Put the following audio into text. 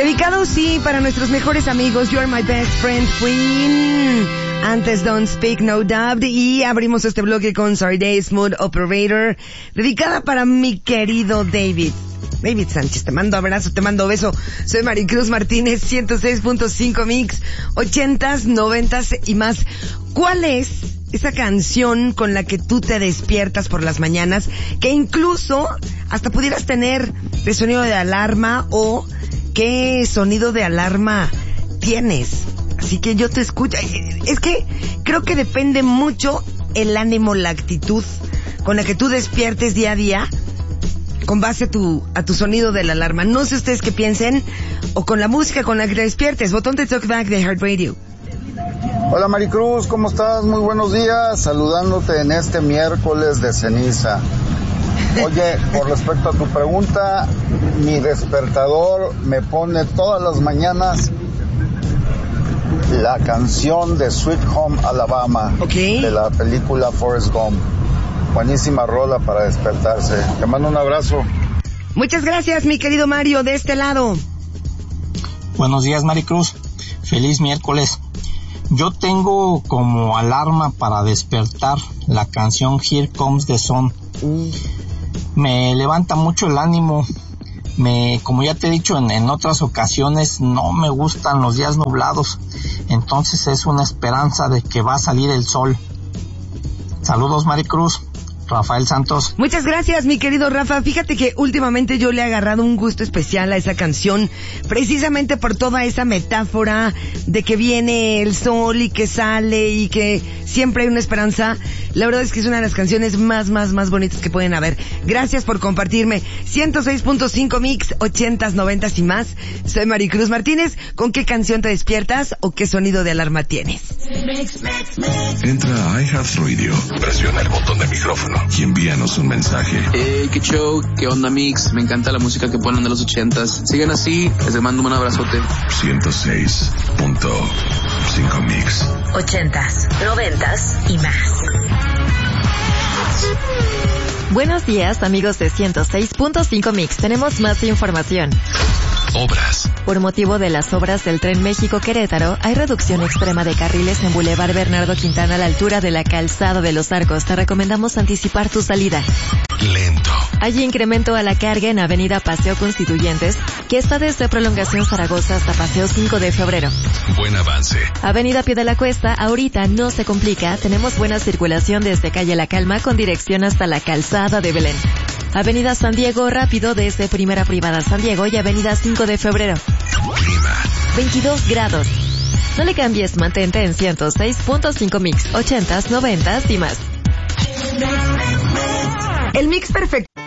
Dedicado, sí, para nuestros mejores amigos. You Are My Best Friend, Queen. Antes Don't Speak, No Doubt. Y abrimos este bloque con Sarday Smooth Operator. Dedicada para mi querido David Sánchez. Te mando abrazo, te mando beso. Soy Maricruz Martínez, 106.5 Mix, 80s, 90s y más. ¿Cuál es esa canción con la que tú te despiertas por las mañanas, que incluso hasta pudieras tener de sonido de alarma, o qué sonido de alarma tienes? Así que yo te escucho. Es que creo que depende mucho el ánimo, la actitud con la que tú despiertes día a día, con base a tu sonido de la alarma. No sé ustedes qué piensen, o con la música con la que te despiertes. Botón de Talkback de Heart Radio. Hola Maricruz, ¿cómo estás? Muy buenos días, saludándote en este miércoles de ceniza. Oye, por respecto a tu pregunta, mi despertador me pone todas las mañanas la canción de Sweet Home Alabama, de la película Forrest Gump. Buenísima rola para despertarse. Te mando un abrazo. Muchas gracias, mi querido Mario, de este lado. Buenos días, Maricruz. Feliz miércoles. Yo tengo como alarma para despertar la canción Here Comes the Sun. Me levanta mucho el ánimo. Como ya te he dicho en otras ocasiones, no me gustan los días nublados. Entonces es una esperanza de que va a salir el sol. Saludos, Maricruz. Rafael Santos. Muchas gracias, mi querido Rafa. Fíjate que últimamente yo le he agarrado un gusto especial a esa canción, precisamente por toda esa metáfora de que viene el sol y que sale y que siempre hay una esperanza. La verdad es que es una de las canciones más bonitas que pueden haber. Gracias por compartirme. 106.5 Mix, 80s, 90s y más. Soy Maricruz Martínez. ¿Con qué canción te despiertas o qué sonido de alarma tienes? Entra a iHeartRadio, presiona el botón de micrófono y envíanos un mensaje. Qué show, qué onda Mix, me encanta la música que ponen de los 80s. Sigan así, les mando un abrazote. 106.5 Mix, 80s, 90s y más. Buenos días, amigos de 106.5 Mix. Tenemos más información. Obras. Por motivo de las obras del Tren México-Querétaro, hay reducción extrema de carriles en Boulevard Bernardo Quintana a la altura de la Calzada de los Arcos. Te recomendamos anticipar tu salida. Lento. Hay incremento a la carga en Avenida Paseo Constituyentes, que está desde Prolongación Zaragoza hasta Paseo 5 de Febrero. Buen avance. Avenida Pie de la Cuesta, ahorita no se complica. Tenemos buena circulación desde Calle La Calma con dirección hasta la Calzada de Belén. Avenida San Diego, rápido desde Primera Privada San Diego y Avenida 5 de Febrero. Clima. 22 grados. No le cambies, mantente en 106.5 Mix, 80s, 90s y más. El mix perfecto.